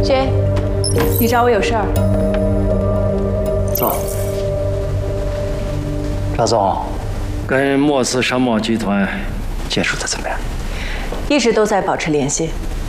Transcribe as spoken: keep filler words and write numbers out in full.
J， 你找我有事儿？ 走。赵总，跟莫斯商贸集团接触的怎么样？ 一直都在保持联系。